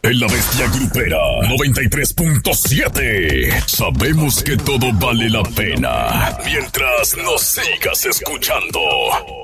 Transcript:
En La Bestia Grupera 93.7. Sabemos que todo vale la pena mientras nos sigas escuchando.